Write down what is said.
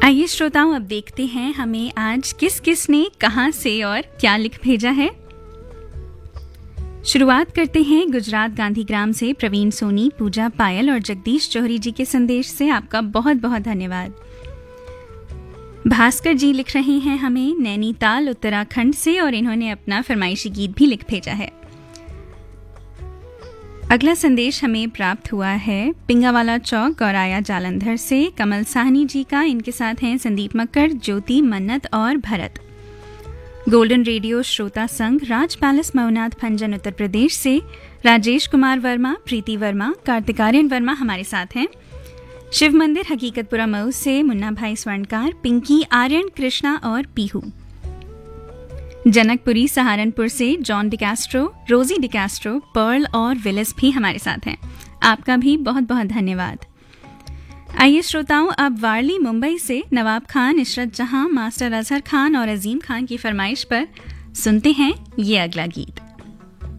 आइए श्रोताओं, अब देखते हैं हमें आज किस किस ने कहां से और क्या लिख भेजा है। शुरुआत करते हैं गुजरात गांधीग्राम से प्रवीण सोनी, पूजा पायल और जगदीश जौहरी जी के संदेश से। आपका बहुत बहुत धन्यवाद। भास्कर जी लिख रहे हैं हमें नैनीताल उत्तराखंड से और इन्होंने अपना फरमाइशी गीत भी लिख भेजा है। अगला संदेश हमें प्राप्त हुआ है पिंगावाला चौक गौराया जालंधर से कमल साहनी जी का। इनके साथ हैं संदीप मक्कर, ज्योति, मन्नत और भरत। गोल्डन रेडियो श्रोता संघ राज पैलेस मऊनाथ भंजन उत्तर प्रदेश से राजेश कुमार वर्मा, प्रीति वर्मा, कार्तिकार्यन वर्मा हमारे साथ हैं। शिव मंदिर हकीकतपुरा मऊ से मुन्ना भाई स्वर्णकार, पिंकी, आर्यन, कृष्णा और पीहू। जनकपुरी सहारनपुर से जॉन डिकास्ट्रो, रोजी डिकास्ट्रो, पर्ल और विलिस भी हमारे साथ हैं। आपका भी बहुत बहुत धन्यवाद। आइए श्रोताओं, अब वारली मुंबई से नवाब खान, इशरत जहां, मास्टर अजहर खान और अजीम खान की फरमाइश पर सुनते हैं ये अगला गीत।